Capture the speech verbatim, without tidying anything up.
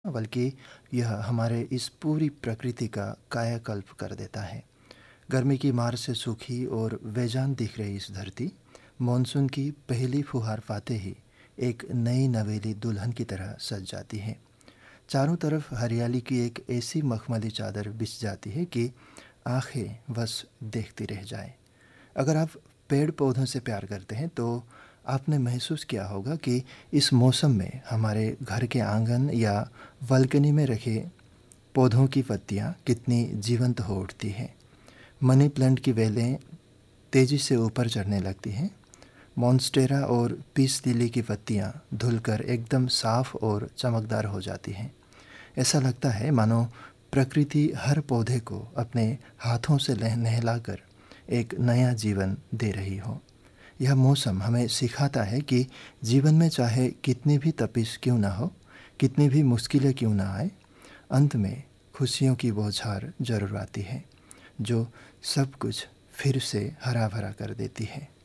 बल्कि यह हमारे इस पूरी प्रकृति का कायाकल्प कर देता है। गर्मी की मार से सूखी और बेजान दिख रही इस धरती मानसून की पहली फुहार पाते ही एक नई नवेली दुल्हन की तरह सज जाती है। चारों तरफ हरियाली की एक ऐसी मखमली चादर बिछ जाती है कि आंखें बस देखती रह जाएं। अगर आप पेड़ पौधों से प्यार करते हैं तो आपने महसूस किया होगा कि इस मौसम में हमारे घर के आंगन या बालकनी में रखे पौधों की पत्तियां कितनी जीवंत हो उठती हैं। मनी प्लांट की बेलें तेज़ी से ऊपर चढ़ने लगती हैं। मॉन्स्टेरा और पीस लिली की पत्तियां धुलकर एकदम साफ और चमकदार हो जाती हैं। ऐसा लगता है मानो प्रकृति हर पौधे को अपने हाथों से नहलाकर एक नया जीवन दे रही हो। यह मौसम हमें सिखाता है कि जीवन में चाहे कितनी भी तपिश क्यों ना हो, कितनी भी मुश्किलें क्यों ना आए, अंत में खुशियों की बौछार जरूर आती है जो सब कुछ फिर से हरा भरा कर देती है।